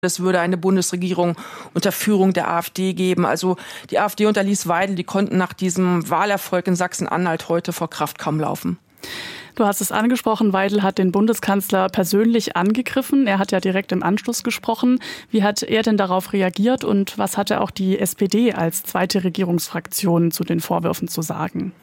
Es würde eine Bundesregierung unter Führung der AfD geben. Also die AfD und Alice Weidel, die konnten nach diesem Wahlerfolg in Sachsen-Anhalt heute vor Kraft kaum laufen. Du hast es angesprochen, Weidel hat den Bundeskanzler persönlich angegriffen. Er hat ja direkt im Anschluss gesprochen. Wie hat er denn darauf reagiert und was hatte auch die SPD als zweite Regierungsfraktion zu den Vorwürfen zu sagen?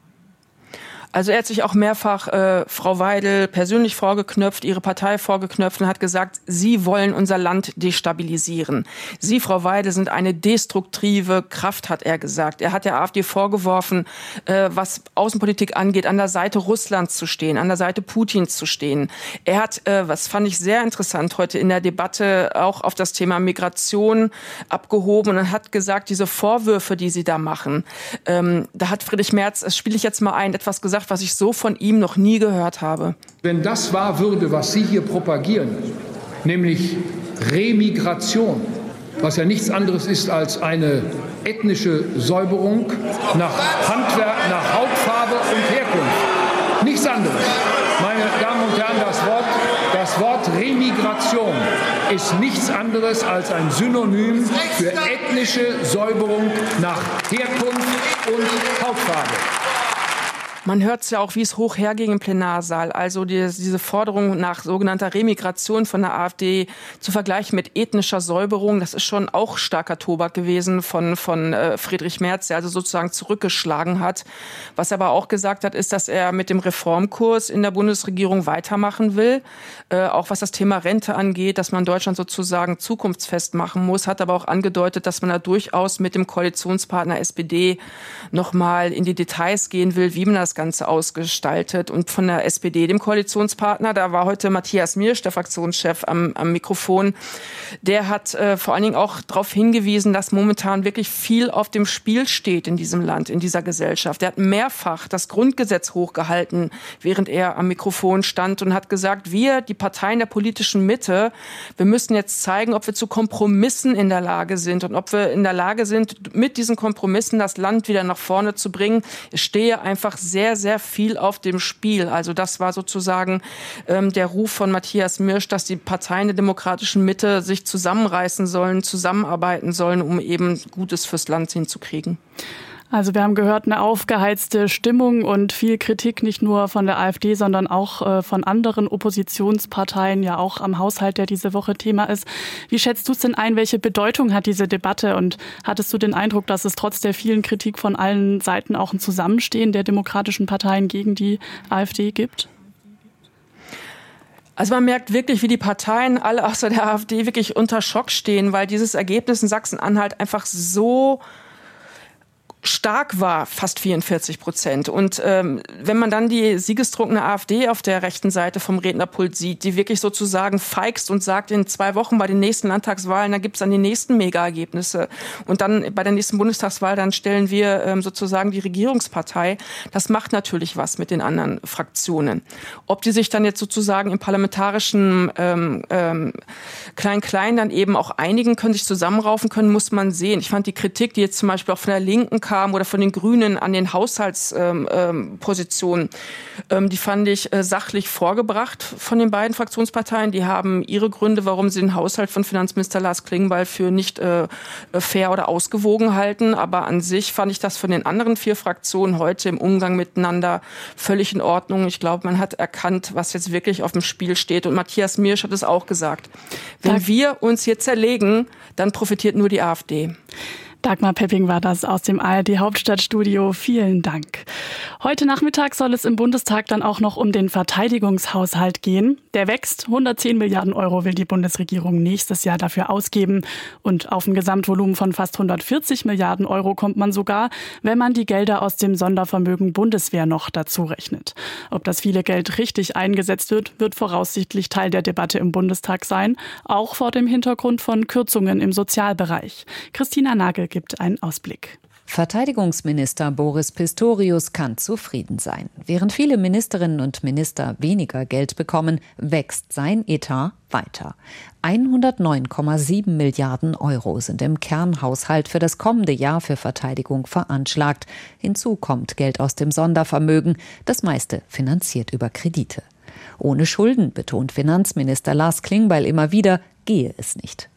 Also er hat sich auch mehrfach Frau Weidel persönlich vorgeknöpft, ihre Partei vorgeknöpft und hat gesagt, Sie wollen unser Land destabilisieren. Sie, Frau Weidel, sind eine destruktive Kraft, hat er gesagt. Er hat der AfD vorgeworfen, was Außenpolitik angeht, an der Seite Russlands zu stehen, an der Seite Putins zu stehen. Er hat, was fand ich sehr interessant heute in der Debatte, auch auf das Thema Migration abgehoben und hat gesagt, diese Vorwürfe, die Sie da machen, da hat Friedrich Merz, das spiele ich jetzt mal ein, etwas gesagt, was ich so von ihm noch nie gehört habe. Wenn das wahr würde, was Sie hier propagieren, nämlich Remigration, was ja nichts anderes ist als eine ethnische Säuberung nach Handwerk, nach Hautfarbe und Herkunft. Nichts anderes. Meine Damen und Herren, das Wort Remigration ist nichts anderes als ein Synonym für ethnische Säuberung nach Herkunft und Hautfarbe. Man hört es ja auch, wie es hoch herging im Plenarsaal. Also diese Forderung nach sogenannter Remigration von der AfD zu vergleichen mit ethnischer Säuberung, das ist schon auch starker Tobak gewesen von Friedrich Merz, der also sozusagen zurückgeschlagen hat. Was er aber auch gesagt hat, ist, dass er mit dem Reformkurs in der Bundesregierung weitermachen will. Auch was das Thema Rente angeht, dass man Deutschland sozusagen zukunftsfest machen muss, hat aber auch angedeutet, dass man da durchaus mit dem Koalitionspartner SPD nochmal in die Details gehen will, wie man das Ganze ausgestaltet. Und von der SPD, dem Koalitionspartner, da war heute Matthias Miersch, der Fraktionschef, am Mikrofon. Der hat vor allen Dingen auch darauf hingewiesen, dass momentan wirklich viel auf dem Spiel steht in diesem Land, in dieser Gesellschaft. Er hat mehrfach das Grundgesetz hochgehalten, während er am Mikrofon stand und hat gesagt, wir, die Parteien der politischen Mitte, wir müssen jetzt zeigen, ob wir zu Kompromissen in der Lage sind und ob wir in der Lage sind, mit diesen Kompromissen das Land wieder nach vorne zu bringen. Es stehe einfach sehr, sehr viel auf dem Spiel. Also das war sozusagen der Ruf von Matthias Miersch, dass die Parteien der demokratischen Mitte sich zusammenreißen sollen, zusammenarbeiten sollen, um eben Gutes fürs Land hinzukriegen. Also wir haben gehört, eine aufgeheizte Stimmung und viel Kritik, nicht nur von der AfD, sondern auch von anderen Oppositionsparteien, ja auch am Haushalt, der diese Woche Thema ist. Wie schätzt du es denn ein? Welche Bedeutung hat diese Debatte? Und hattest du den Eindruck, dass es trotz der vielen Kritik von allen Seiten auch ein Zusammenstehen der demokratischen Parteien gegen die AfD gibt? Also man merkt wirklich, wie die Parteien, alle außer der AfD, wirklich unter Schock stehen, weil dieses Ergebnis in Sachsen-Anhalt einfach so stark war, fast 44%. Und wenn man dann die siegestrunkene AfD auf der rechten Seite vom Rednerpult sieht, die wirklich sozusagen feigst und sagt, in 2 Wochen bei den nächsten Landtagswahlen, da gibt's dann die nächsten Mega-Ergebnisse. Und dann bei der nächsten Bundestagswahl, dann stellen wir sozusagen die Regierungspartei. Das macht natürlich was mit den anderen Fraktionen. Ob die sich dann jetzt sozusagen im parlamentarischen Klein-Klein dann eben auch einigen können, sich zusammenraufen können, muss man sehen. Ich fand die Kritik, die jetzt zum Beispiel auch von der Linken kam oder von den Grünen an den Haushaltspositionen, die fand ich sachlich vorgebracht von den beiden Fraktionsparteien. Die haben ihre Gründe, warum sie den Haushalt von Finanzminister Lars Klingbeil für nicht fair oder ausgewogen halten. Aber an sich fand ich das von den anderen 4 Fraktionen heute im Umgang miteinander völlig in Ordnung. Ich glaube, man hat erkannt, was jetzt wirklich auf dem Spiel steht. Und Matthias Miersch hat es auch gesagt. Wenn wir uns hier zerlegen, dann profitiert nur die AfD. Dagmar Pepping war das aus dem ARD-Hauptstadtstudio. Vielen Dank. Heute Nachmittag soll es im Bundestag dann auch noch um den Verteidigungshaushalt gehen. Der wächst. 110 Milliarden Euro will die Bundesregierung nächstes Jahr dafür ausgeben. Und auf ein Gesamtvolumen von fast 140 Milliarden Euro kommt man sogar, wenn man die Gelder aus dem Sondervermögen Bundeswehr noch dazu rechnet. Ob das viele Geld richtig eingesetzt wird, wird voraussichtlich Teil der Debatte im Bundestag sein. Auch vor dem Hintergrund von Kürzungen im Sozialbereich. Christina Nagel gibt einen Ausblick. Verteidigungsminister Boris Pistorius kann zufrieden sein. Während viele Ministerinnen und Minister weniger Geld bekommen, wächst sein Etat weiter. 109,7 Milliarden Euro sind im Kernhaushalt für das kommende Jahr für Verteidigung veranschlagt. Hinzu kommt Geld aus dem Sondervermögen, das meiste finanziert über Kredite. Ohne Schulden, betont Finanzminister Lars Klingbeil immer wieder, gehe es nicht.